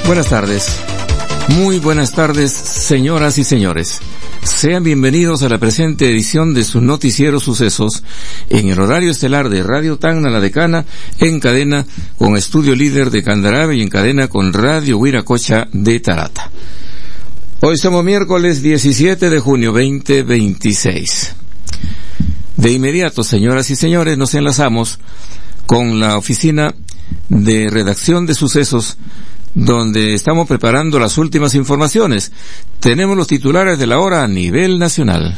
Buenas tardes. Muy buenas tardes, señoras y señores. Sean bienvenidos a la presente edición de su noticiero Sucesos en el horario estelar de Radio Tacna La Decana, en cadena con Estudio Líder de Candarave y en cadena con Radio Huiracocha de Tarata. Hoy somos miércoles 17 de junio 2026. De inmediato, señoras y señores, nos enlazamos con la oficina de redacción de Sucesos, donde estamos preparando las últimas informaciones. Tenemos los titulares de la hora a nivel nacional.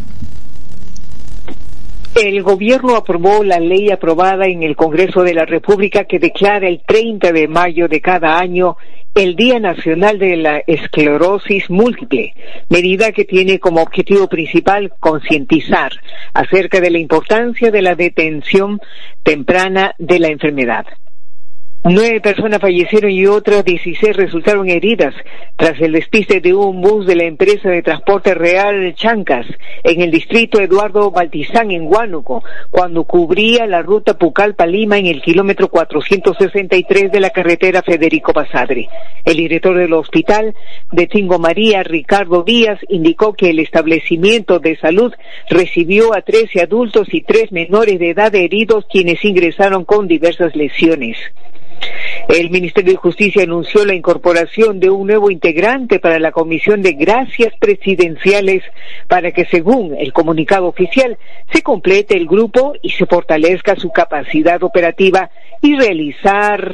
El gobierno aprobó la ley aprobada en el Congreso de la República que declara el 30 de mayo de cada año el Día Nacional de la Esclerosis Múltiple, medida que tiene como objetivo principal concientizar acerca de la importancia de la detención temprana de la enfermedad. 9 personas fallecieron y otras 16 resultaron heridas tras el despiste de un bus de la empresa de transporte Real Chancas en el distrito Eduardo Baltizán en Huánuco, cuando cubría la ruta Pucallpa-Lima en el kilómetro 463 de la carretera Federico Basadre. El director del hospital de Tingo María, Ricardo Díaz, indicó que el establecimiento de salud recibió a 13 adultos y 3 menores de edad heridos, quienes ingresaron con diversas lesiones. El Ministerio de Justicia anunció la incorporación de un nuevo integrante para la Comisión de Gracias Presidenciales para que, según el comunicado oficial, se complete el grupo y se fortalezca su capacidad operativa y realizar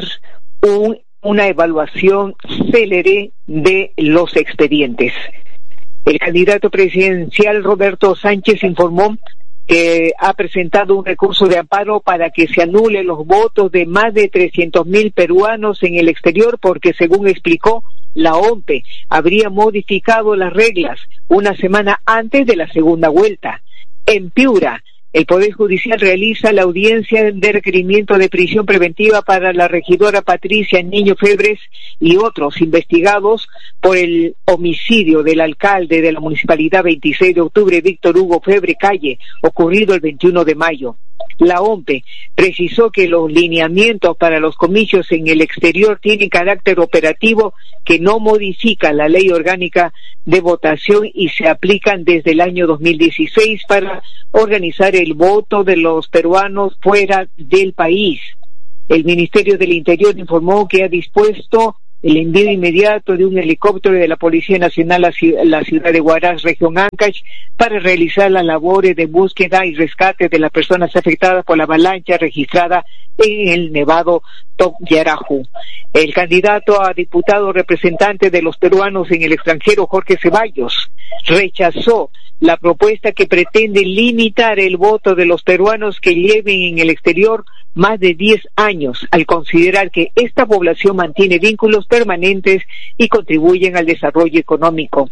una evaluación célere de los expedientes. El candidato presidencial Roberto Sánchez informó que ha presentado un recurso de amparo para que se anule los votos de más de 300,000 peruanos en el exterior porque, según explicó, la OMPE habría modificado las reglas una semana antes de la segunda vuelta. En Piura, el Poder Judicial realiza la audiencia de requerimiento de prisión preventiva para la regidora Patricia Niño Febres y otros investigados por el homicidio del alcalde de la Municipalidad 26 de octubre, Víctor Hugo Febre Calle, ocurrido el 21 de mayo. La OMPE precisó que los lineamientos para los comicios en el exterior tienen carácter operativo que no modifica la ley orgánica de votación y se aplican desde el año 2016 para organizar el voto de los peruanos fuera del país. El Ministerio del Interior informó que ha dispuesto el envío inmediato de un helicóptero de la Policía Nacional a la ciudad de Huaraz, región Ancash, para realizar las labores de búsqueda y rescate de las personas afectadas por la avalancha registrada en el Nevado Tokyaraju. El candidato a diputado representante de los peruanos en el extranjero, Jorge Ceballos, rechazó la propuesta que pretende limitar el voto de los peruanos que lleven en el exterior más de 10 años, al considerar que esta población mantiene vínculos permanentes y contribuyen al desarrollo económico.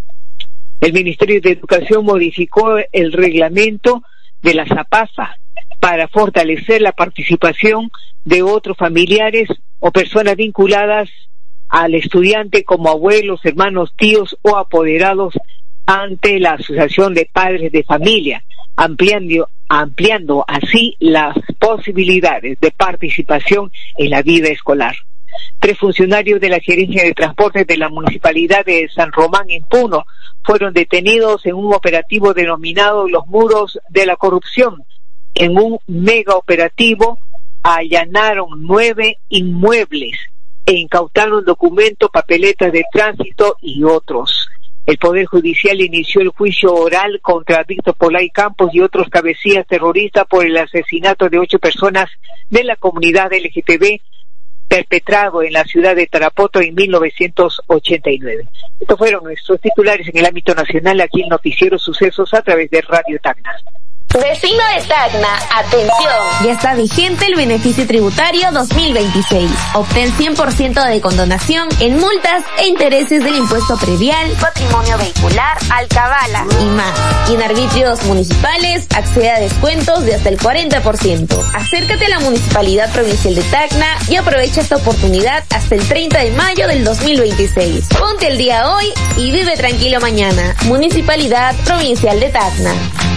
El Ministerio de Educación modificó el reglamento de la ZAPASA para fortalecer la participación de otros familiares o personas vinculadas al estudiante como abuelos, hermanos, tíos o apoderados ante la Asociación de Padres de Familia, ampliando así las posibilidades de participación en la vida escolar. 3 funcionarios de la Gerencia de Transportes de la Municipalidad de San Román en Puno fueron detenidos en un operativo denominado Los Muros de la Corrupción. En un mega operativo allanaron 9 inmuebles e incautaron documentos, papeletas de tránsito y otros. El Poder Judicial inició el juicio oral contra Víctor Polay Campos y otros cabecillas terroristas por el asesinato de 8 personas de la comunidad LGTB perpetrado en la ciudad de Tarapoto en 1989. Estos fueron nuestros titulares en el ámbito nacional, aquí en Noticiero Sucesos a través de Radio Tacna. Vecino de Tacna, atención. Ya está vigente el beneficio tributario 2026. Obtén 100% de condonación en multas e intereses del impuesto predial, patrimonio vehicular, alcabala y más. Y en arbitrios municipales accede a descuentos de hasta el 40%. Acércate a la Municipalidad Provincial de Tacna y aprovecha esta oportunidad hasta el 30 de mayo del 2026. Ponte el día hoy y vive tranquilo mañana. Municipalidad Provincial de Tacna.